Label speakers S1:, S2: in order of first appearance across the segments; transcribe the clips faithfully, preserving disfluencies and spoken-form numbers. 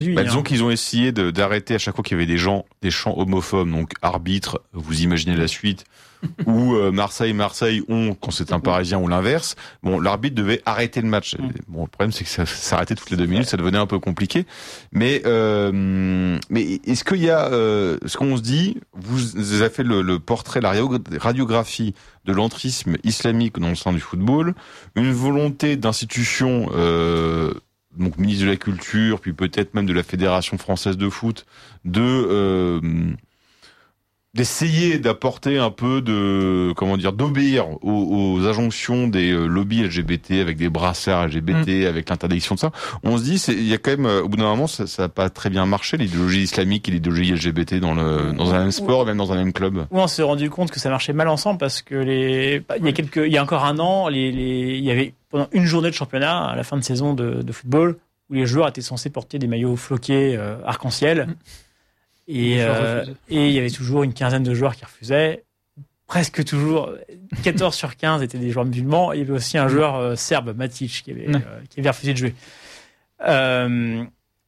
S1: Bah, disons qu'ils ont essayé de, d'arrêter à chaque fois qu'il y avait des gens, des chants homophobes, donc arbitre, vous imaginez la suite, ou euh, Marseille, Marseille, on, quand c'est un Parisien ou l'inverse. Bon, l'arbitre devait arrêter le match. Mm. Bon, le problème c'est que ça s'arrêtait toutes les deux minutes, ça devenait un peu compliqué. Mais, euh, mais est-ce qu'il y a, euh, ce qu'on se dit, vous avez fait le, le portrait, la radiographie de l'entrisme islamique dans le sein du football, une volonté d'institution. Euh, donc ministre de la Culture, puis peut-être même de la Fédération française de foot, de euh, d'essayer d'apporter un peu de, comment dire, d'obéir aux, aux injonctions des lobbies L G B T avec des brassards L G B T, mmh. avec l'interdiction de ça. On se dit, c'est, il y a quand même, au bout d'un moment, ça, ça a pas très bien marché, l'idéologie islamique et l'idéologie L G B T dans le, dans un même sport, même dans un même club.
S2: Oui, on s'est rendu compte que ça marchait mal ensemble parce que les, il y a quelques, il y a encore un an, les, les, il y avait pendant une journée de championnat à la fin de saison de, de football où les joueurs étaient censés porter des maillots floqués euh, arc-en-ciel. Mmh. Et, euh, et il y avait toujours une quinzaine de joueurs qui refusaient. Presque toujours, quatorze sur quinze étaient des joueurs musulmans. Il y avait aussi un joueur euh, serbe, Matic, qui avait, euh, qui avait refusé de jouer. Euh,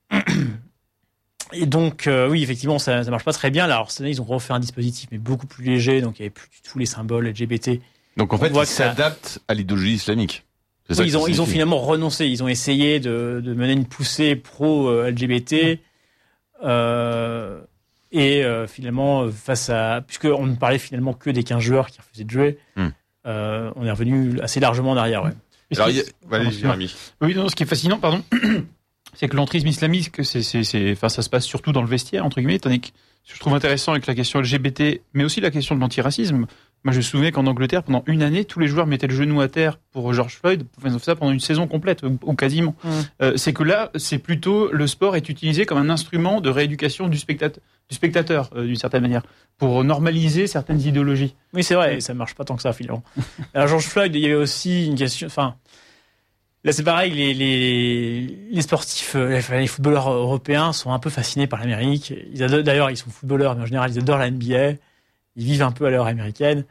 S2: et donc, euh, oui, effectivement, ça ne marche pas très bien. Là, alors, cette année, ils ont refait un dispositif, mais beaucoup plus léger. Donc, il n'y avait plus du tout les symboles L G B T.
S1: Donc, en fait, ils s'adaptent ça... à l'idéologie islamique.
S2: C'est oui, ils, ont, ils ont finalement renoncé. Ils ont essayé de, de mener une poussée pro-L G B T. Euh, et euh, finalement, face à... Puisqu'on ne parlait finalement que des quinze joueurs qui refusaient de jouer, mm. euh, on est revenu assez largement en arrière. Ouais.
S1: Alors, il y a... Allez, Jérémy.
S3: Oui, non, ce qui est fascinant, pardon, c'est que l'entrisme islamique, c'est, c'est, c'est, enfin, ça se passe surtout dans le vestiaire, entre guillemets, tandis que ce que je trouve intéressant avec la question L G B T, mais aussi la question de l'antiracisme. Moi, je me souvenais qu'en Angleterre, pendant une année, tous les joueurs mettaient le genou à terre pour George Floyd. Ils ont fait ça pendant une saison complète, ou, ou quasiment. Mmh. Euh, c'est que là, c'est plutôt le sport est utilisé comme un instrument de rééducation du spectateur, du spectateur euh, d'une certaine manière, pour normaliser certaines idéologies.
S2: Oui, c'est vrai, et ça marche pas tant que ça, finalement. Alors, George Floyd, il y avait aussi une question. Enfin, là, c'est pareil, les, les, les sportifs, les footballeurs européens sont un peu fascinés par l'Amérique. Ils adorent, d'ailleurs, ils sont footballeurs, mais en général, ils adorent la N B A. Ils vivent un peu à l'heure américaine.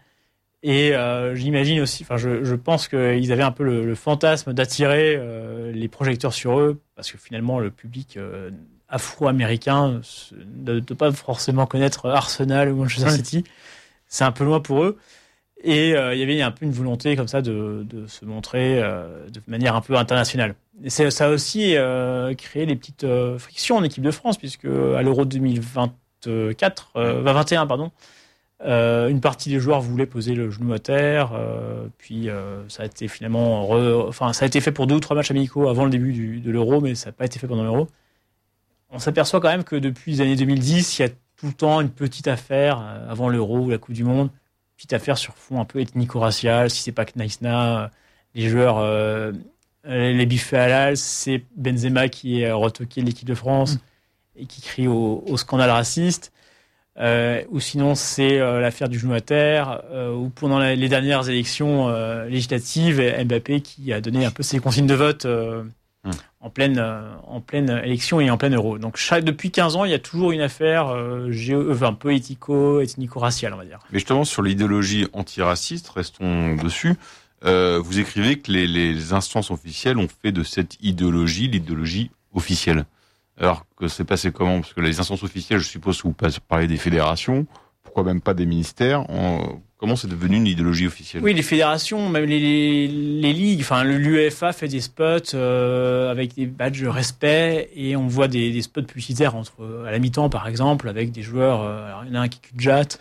S2: Et euh, j'imagine aussi, enfin, je, je pense qu'ils avaient un peu le, le fantasme d'attirer euh, les projecteurs sur eux, parce que finalement, le public euh, afro-américain ne doit pas forcément connaître Arsenal ou Manchester ouais. City. C'est un peu loin pour eux. Et euh, il y avait un peu une volonté comme ça de, de se montrer euh, de manière un peu internationale. Et c'est, ça a aussi euh, créé des petites euh, frictions en équipe de France, puisque à l'Euro deux mille vingt-quatre, euh, vingt et un, pardon, Euh, une partie des joueurs voulaient poser le genou à terre, euh, puis euh, ça a été finalement, re... enfin ça a été fait pour deux ou trois matchs amicaux avant le début du, de l'Euro, mais ça n'a pas été fait pendant l'Euro. On s'aperçoit quand même que depuis les années deux mille dix, il y a tout le temps une petite affaire euh, avant l'Euro ou la Coupe du Monde, petite affaire sur fond un peu ethnico-racial. Si c'est pas Knaïsna, les joueurs, euh, les biffés halal, c'est Benzema qui est retoqué de l'équipe de France mmh. et qui crie au, au scandale raciste. Euh, ou sinon c'est euh, l'affaire du genou à terre, euh, ou pendant la, les dernières élections euh, législatives, Mbappé qui a donné un peu ses consignes de vote euh, mmh. en pleine euh, en pleine élection et en pleine euro. Donc chaque, depuis quinze ans, il y a toujours une affaire euh, géo, enfin, politico, ethnico-raciale, on va dire.
S1: Mais justement sur l'idéologie antiraciste, restons dessus. Euh, vous écrivez que les, les instances officielles ont fait de cette idéologie l'idéologie officielle. Alors que c'est passé comment ? Parce que les instances officielles, je suppose que vous parlez des fédérations, pourquoi même pas des ministères ? En... Comment c'est devenu une idéologie officielle ?
S2: Oui, les fédérations, même les, les, les ligues, enfin l'U E F A fait des spots euh, avec des badges de respect et on voit des, des spots publicitaires entre à la mi-temps par exemple avec des joueurs, euh, alors il y en a un qui cul de jatte,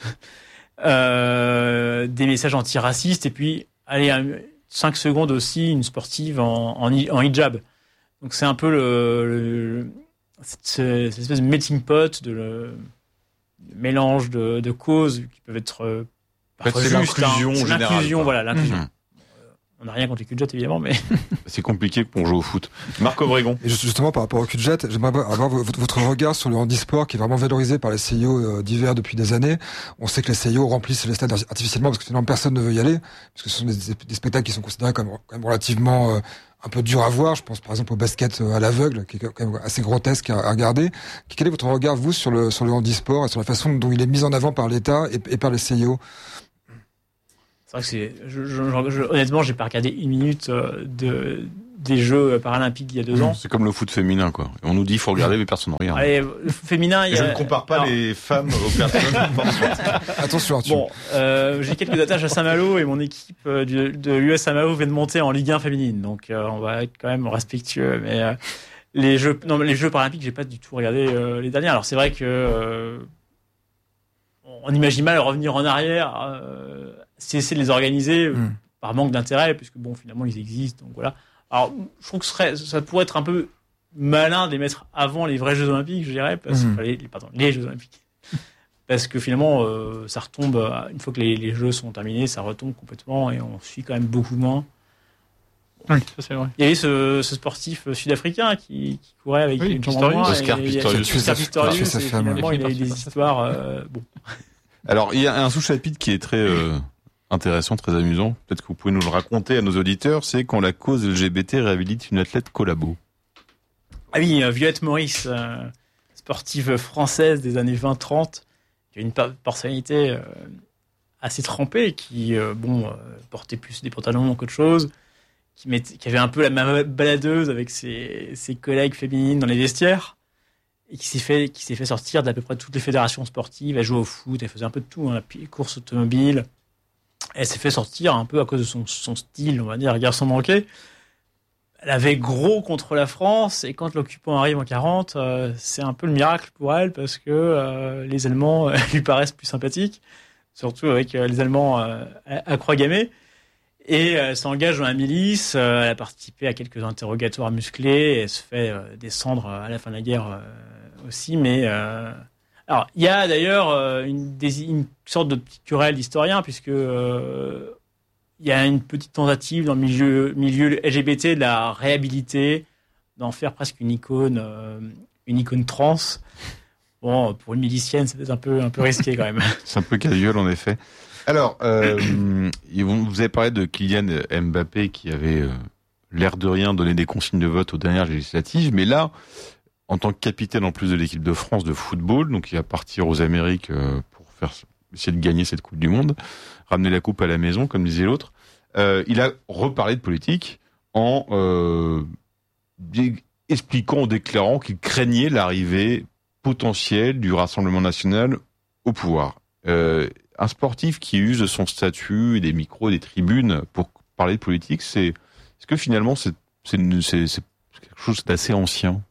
S2: euh, des messages antiracistes et puis allez cinq secondes aussi une sportive en, en, en hijab. Donc c'est un peu le, le Cette, cette espèce de melting pot, de, le, de mélange de, de causes qui peuvent être euh,
S1: parfois justes. L'inclusion
S2: hein,
S1: générale.
S2: L'inclusion, voilà, l'inclusion.
S1: Mmh.
S2: On n'a rien contre les cul de jet, évidemment, mais...
S1: C'est compliqué pour jouer au foot. Marc Obregon.
S4: Et justement, par rapport au cul de jet, j'aimerais avoir votre regard sur le handisport qui est vraiment valorisé par les C I O divers depuis des années. On sait que les C I O remplissent les stades artificiellement parce que finalement personne ne veut y aller, parce que ce sont des, des spectacles qui sont considérés comme quand même relativement... Euh, un peu dur à voir, je pense par exemple au basket à l'aveugle, qui est quand même assez grotesque à regarder. Quel est votre regard, vous, sur le, sur le handisport et sur la façon dont il est mis en avant par l'État et, et par les C I O ?
S2: C'est vrai que c'est... Je, je, je, honnêtement, j'ai pas regardé une minute de, des Jeux paralympiques d'il y a deux ans.
S1: C'est comme le foot féminin, quoi. On nous dit, il faut regarder, mais personne ne regarde.
S2: Allez, le foot féminin, il y a...
S1: Je ne compare pas alors... les femmes aux personnes.
S4: Attention, Arthur.
S2: Bon, euh, j'ai quelques attaches à Saint-Malo et mon équipe de, de l'U S Saint-Malo vient de monter en Ligue un féminine. Donc, euh, on va être quand même respectueux. Mais euh, les Jeux, non, les Jeux paralympiques, j'ai pas du tout regardé euh, les derniers. Alors, c'est vrai que euh, on imagine mal revenir en arrière, euh, cesser de les organiser mm. par manque d'intérêt, puisque bon, finalement, ils existent. Donc voilà. Alors, je trouve que ce serait, ça pourrait être un peu malin de les mettre avant les vrais Jeux Olympiques, je dirais, parce mmh. que les, pardon, les Jeux Olympiques, parce que finalement, euh, ça retombe une fois que les, les Jeux sont terminés, ça retombe complètement et on suit quand même beaucoup moins.
S3: Oui, ça c'est vrai.
S2: Il y avait ce, ce sportif sud-africain qui, qui courait avec
S3: oui,
S2: une jambe en moins.
S1: Oscar Pistorius.
S2: Oscar Pistorius, et finalement, il a eu des histoires. Euh, bon.
S1: Alors, il y a un sous-chapitre qui est très euh, intéressant, très amusant. Peut-être que vous pouvez nous le raconter à nos auditeurs. C'est quand la cause L G B T réhabilite une athlète collabo.
S2: Ah oui, euh, Violette Maurice, euh, sportive française des années vingt trente, qui a une personnalité euh, assez trempée, qui euh, bon euh, portait plus des pantalons qu'autre chose, qui, met, qui avait un peu la même baladeuse avec ses, ses collègues féminines dans les vestiaires, et qui s'est fait, qui s'est fait sortir d'à peu près toutes les fédérations sportives. Elle jouait au foot, elle faisait un peu de tout, hein, la course automobile. Elle s'est fait sortir un peu à cause de son, son style, on va dire, garçon manqué. Elle avait gros contre la France, et quand l'occupant arrive en quarante, euh, c'est un peu le miracle pour elle, parce que euh, les Allemands euh, lui paraissent plus sympathiques, surtout avec euh, les Allemands euh, à, à croix gammée. Et elle s'engage dans la milice, euh, elle a participé à quelques interrogatoires musclés, et elle se fait euh, descendre à la fin de la guerre euh, aussi. Mais euh... alors, il y a d'ailleurs euh, une, des, une sorte de petite querelle d'historien, puisque euh, il y a une petite tentative dans le milieu, milieu L G B T de la réhabiliter, d'en faire presque une icône, euh, une icône trans. Bon, pour une milicienne, c'est peut-être un peu, un peu risqué quand même.
S1: C'est un peu casual en effet. Alors, euh, vous avez parlé de Kylian Mbappé qui avait euh, l'air de rien donné des consignes de vote aux dernières législatives, mais là, en tant que capitaine en plus de l'équipe de France de football, donc il va partir aux Amériques euh, pour faire essayer de gagner cette Coupe du Monde, ramener la coupe à la maison, comme disait l'autre. Euh, il a reparlé de politique en euh, expliquant, en déclarant qu'il craignait l'arrivée potentielle du Rassemblement national au pouvoir. Euh, un sportif qui use de son statut, des micros, des tribunes pour parler de politique, c'est est-ce que finalement c'est c'est, c'est, c'est quelque chose d'assez ancien?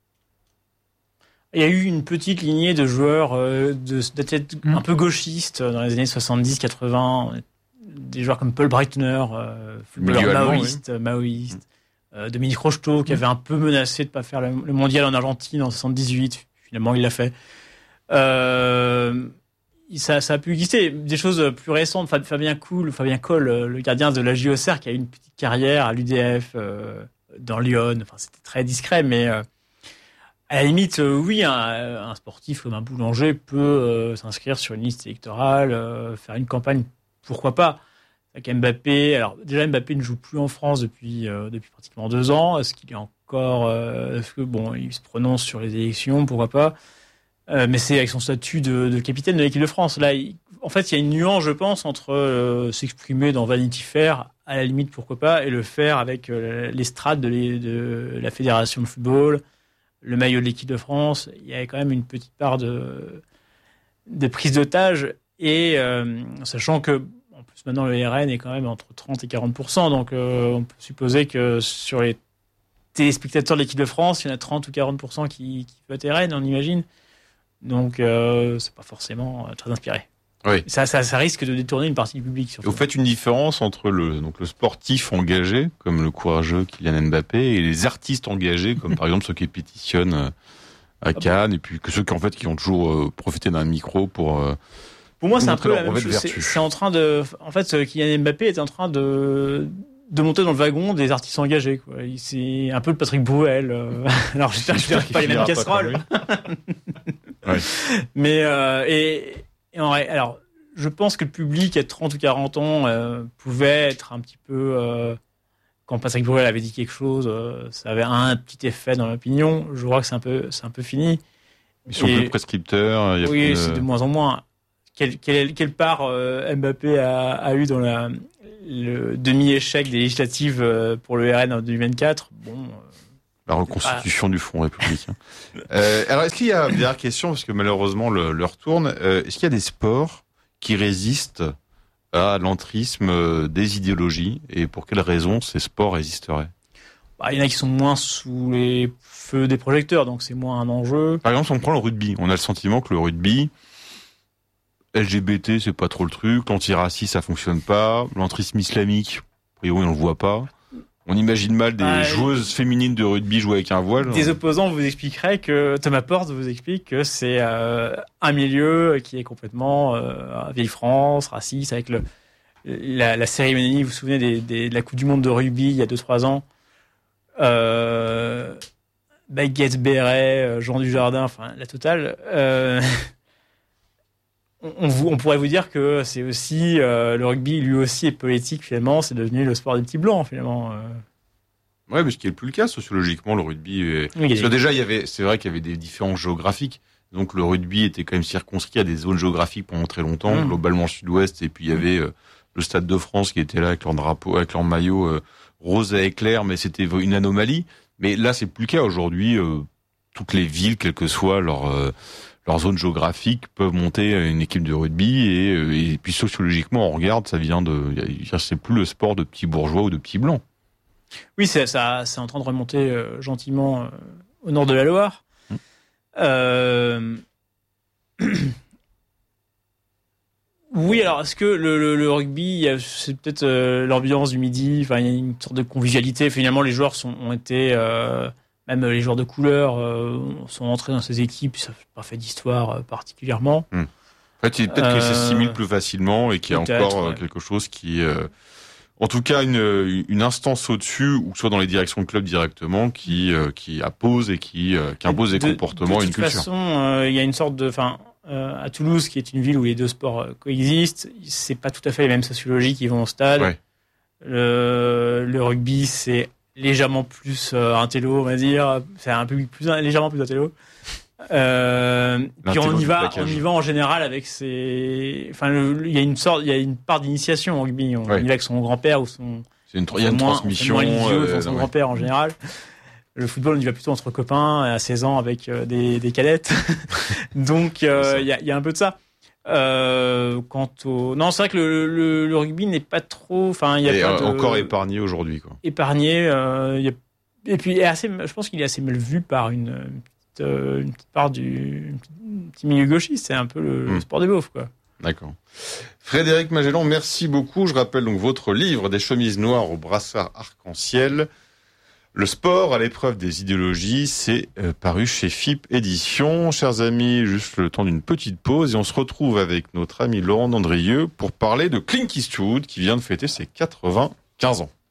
S2: Il y a eu une petite lignée de joueurs euh, de, d'athlètes un peu gauchistes dans les années soixante-dix quatre-vingts, des joueurs comme Paul Breitner, euh, footballeur maoïste, oui. maoïste euh, Dominique Rocheteau, qui mmh. avait un peu menacé de ne pas faire le, le mondial en Argentine en soixante-dix-huit. Finalement, il l'a fait. Euh, ça, ça a pu exister. Des choses plus récentes, Fabien Cool, Fabien Coll, le gardien de la J O C R, qui a eu une petite carrière à l'U D F, euh, dans Lyon. Enfin, c'était très discret, mais... Euh, à la limite, euh, oui, un, un sportif comme un boulanger peut euh, s'inscrire sur une liste électorale, euh, faire une campagne, pourquoi pas. Avec Mbappé, alors déjà Mbappé ne joue plus en France depuis euh, depuis pratiquement deux ans. Est-ce qu'il est encore, euh, est-ce que bon, il se prononce sur les élections, pourquoi pas. Euh, mais c'est avec son statut de, de capitaine de l'équipe de France. Là, il, en fait, il y a une nuance, je pense, entre euh, s'exprimer dans Vanity Fair, à la limite, pourquoi pas, et le faire avec euh, l'estrade de, les, de la fédération de football, le maillot de l'équipe de France. Il y a quand même une petite part de, de prise d'otage, et euh, sachant que en plus maintenant le R N est quand même entre trente et quarante pour cent, donc euh, on peut supposer que sur les téléspectateurs de l'équipe de France, il y en a trente ou quarante pour cent qui, qui votent R N, on imagine. Donc euh, c'est pas forcément très inspiré.
S1: Oui.
S2: Ça, ça, ça risque de détourner une partie du public. Surtout.
S1: Vous faites une différence entre le, donc le sportif engagé, comme le courageux Kylian Mbappé, et les artistes engagés, comme par exemple ceux qui pétitionnent à Cannes, et puis que ceux qui en fait qui ont toujours euh, profité d'un micro pour. Euh,
S2: pour moi, c'est un peu la même chose. C'est, c'est en train de, en fait, Kylian Mbappé est en train de de monter dans le wagon des artistes engagés, quoi. C'est un peu le Patrick Bruel. Euh... Alors j'espère que je ne pas les mêmes casseroles.
S1: Ouais.
S2: Mais euh, et Et en vrai, alors, je pense que le public à trente ou quarante ans euh, pouvait être un petit peu... Euh, quand Patrick Bruel avait dit quelque chose, euh, ça avait un petit effet dans l'opinion. Je crois que c'est un peu, c'est un peu fini.
S1: Ils sont
S2: Et,
S1: plus prescripteurs. Il y a
S2: oui,
S1: plus
S2: c'est
S1: de...
S2: de moins en moins. quelle, quelle, quelle part euh, Mbappé a, a eu dans la, le demi-échec des législatives euh, pour le R N en deux mille vingt-quatre. Bon, euh,
S1: la reconstitution ah. du Front républicain. euh, alors, est-ce qu'il y a une dernière question, parce que malheureusement le, l'heure tourne, euh, est-ce qu'il y a des sports qui résistent à l'entrisme des idéologies, et pour quelles raisons ces sports résisteraient?
S2: Bah, il y en a qui sont moins sous les feux des projecteurs, donc c'est moins un enjeu.
S1: Par exemple, si on prend le rugby, on a le sentiment que le rugby, L G B T, c'est pas trop le truc, l'antiracisme, ça fonctionne pas, l'entrisme islamique, a priori, on le voit pas. On imagine mal des ah, joueuses et... féminines de rugby jouer avec un voile.
S2: Des opposants vous expliqueraient que, Thomas Porte vous explique que c'est euh, un milieu qui est complètement euh, vieille France, raciste, avec le, la, la cérémonie, vous vous souvenez des, des, de la Coupe du Monde de rugby il y a deux trois ans, euh, baguette, béret, Jean Dujardin, enfin la totale. Euh, on, on, vous, on pourrait vous dire que c'est aussi euh, le rugby, lui aussi est politique finalement. C'est devenu le sport des petits blancs finalement. Euh.
S1: Ouais, mais ce qui est plus le cas sociologiquement, le rugby. Est... Oui, Parce que déjà, il y avait, c'est vrai qu'il y avait des différences géographiques. Donc le rugby était quand même circonscrit à des zones géographiques pendant très longtemps, mmh. globalement sud-ouest. Et puis il y avait euh, le Stade de France qui était là avec leur drapeau, avec leur maillot euh, rose à éclair, mais c'était une anomalie. Mais là, c'est plus le cas aujourd'hui. Euh, toutes les villes, quelle que soit leur euh, leur zone géographique, peuvent monter une équipe de rugby. Et, euh, et puis sociologiquement, on regarde, ça vient de, c'est plus le sport de petits bourgeois ou de petits blancs.
S2: Oui, c'est ça, c'est en train de remonter euh, gentiment euh, au nord de la Loire. Mmh. Euh... Oui, alors est-ce que le, le, le rugby, c'est peut-être euh, l'ambiance du midi, enfin il y a une sorte de convivialité. Finalement, les joueurs sont, ont été, euh, même les joueurs de couleur, euh, sont entrés dans ces équipes. Ça n'a pas fait d'histoire euh, particulièrement.
S1: Mmh. En fait, peut-être euh, qu'ils s'assimilent plus facilement et qu'il y a encore
S2: ouais.
S1: quelque chose qui, euh, en tout cas, une, une instance au-dessus, ou soit dans les directions de club directement, qui, euh, qui appose et qui, euh, qui impose des de, comportements
S2: de
S1: et une culture.
S2: De toute façon, euh, il y a une sorte de, enfin. Euh, à Toulouse, qui est une ville où les deux sports euh, coexistent, c'est pas tout à fait les mêmes sociologies qui vont au stade.
S1: Ouais.
S2: Le, le rugby, c'est légèrement plus euh, intello, on va dire. C'est un public plus légèrement plus intello. Euh, puis on y va, on y va en général avec ses. Enfin, il y a une sorte, il y a une part d'initiation au rugby. On ouais. y va avec son grand-père ou son.
S1: C'est une, y a une
S2: moins,
S1: transmission.
S2: Moins lisieux,
S1: euh,
S2: son
S1: ouais.
S2: grand-père en général. Le football, on y va plutôt entre copains, à seize ans, avec euh, des, des cadettes. Donc, il euh, y, a, y a un peu de ça. Euh, quant au... Non, c'est vrai que le, le, le rugby n'est pas trop... Enfin, il y a
S1: et
S2: pas de...
S1: encore épargné aujourd'hui, quoi.
S2: Épargné. Euh, y a... Et puis, est assez, je pense qu'il est assez mal vu par une, une, petite, euh, une petite part du un petit milieu gauchiste. C'est un peu le, mmh. le sport des beaufs, quoi.
S1: D'accord. Frédéric Magellan, merci beaucoup. Je rappelle donc votre livre, Des chemises noires au brassard arc-en-ciel. Le sport à l'épreuve des idéologies, c'est euh, paru chez F I P Éditions. Chers amis, juste le temps d'une petite pause et on se retrouve avec notre ami Laurent Dandrieux pour parler de Clint Eastwood qui vient de fêter ses quatre-vingt-quinze ans.